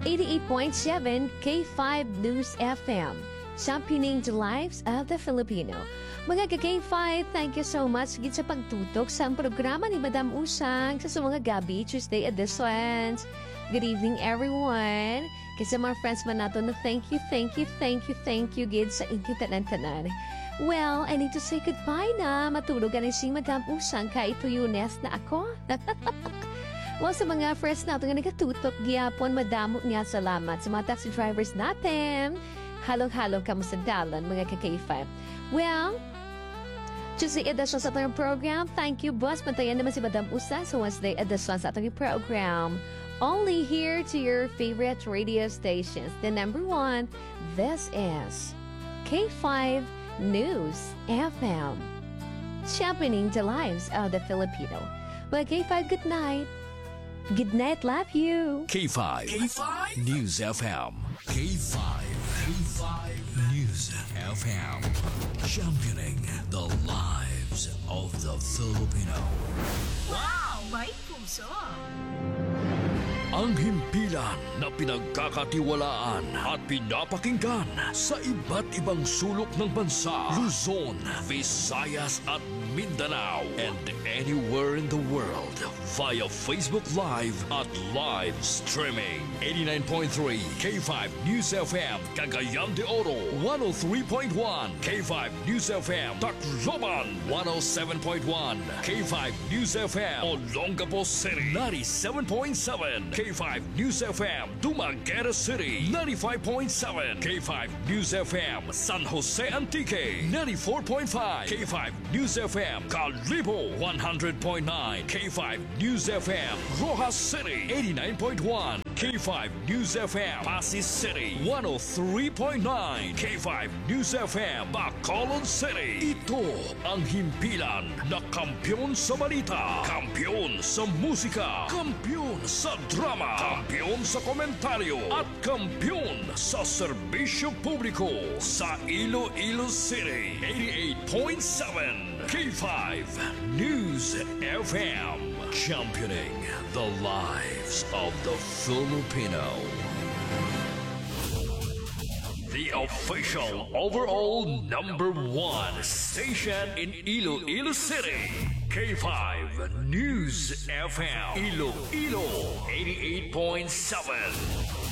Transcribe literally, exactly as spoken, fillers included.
eighty-eight point seven K five News F M, championing the lives of the Filipino. Mga ka-K five, thank you so much gid sa pagtutok sa programa ni Madam Usang sa mga gabi Tuesday editions. Good evening everyone. Kasi mga friends man nato na thank you, thank you, thank you, thank you gid sa inyong tanan-tanan. Well, I need to say goodbye na. Matulog ni si Madam Usang kay tuyunes na ako. Well, sa mga friends nato nga nagatutok, giyapon madamo niya salamat sa mga taxi drivers natin. Halong-halong kamo sa dalan, mga ka-K five. Well, Tuesday edition sa ating program. Thank you, boss. Pantayan naman si Madam Usang sa Wednesday edition sa ating program. Only here to your favorite radio stations. The number one, this is K five News F M, championing the lives of the Filipino. Well, K five, good night. Good night, love you. K five. K five News F M. K five. K five News F M. Championing the lives of the Filipino. Wow! May puso! Ang himpilan na pinagkakatiwalaan at pinapakinggan sa iba't ibang sulok ng bansa, Luzon, Visayas at Mindanao, and anywhere in the world via Facebook Live at live streaming. eighty-nine point three K five News F M, Cagayan de Oro, one oh three point one K five News F M, Tacloban, one oh seven point one K five News F M, Olongapo City, ninety-seven point seven K five News F M, Dumaguete City, ninety-five point seven K five News F M, San Jose Antique, ninety-four point five K five News F M, Calibo, one hundred point nine K five News F M, Rojas City, eighty-nine point one K five News F M, Pasig City, one oh three point nine K five News F M, Bacolod City. Ito ang himpilan na kampyon sa balita, kampyon sa musika, kampyon sa drama, kampyon sa komentaryo, at kampyon sa serbisyo publiko sa Iloilo City. eighty-eight point seven K five News F M, championing the lives of the Filipino. The official overall number one station in Iloilo City. K five News F M, Iloilo eighty-eight point seven.